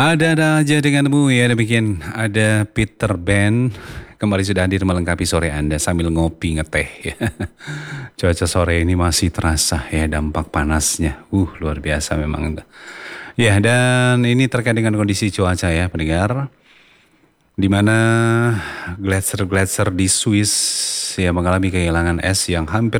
Ada-ada aja denganmu ya, demikian ada Peter Band kembali sudah hadir melengkapi sore Anda sambil ngopi ngeteh ya. Cuaca sore ini masih terasa ya dampak panasnya. Luar biasa memang. Ya, dan ini terkait dengan kondisi cuaca ya pendengar. Di mana gletser-gletser di Swiss ya mengalami kehilangan es yang hampir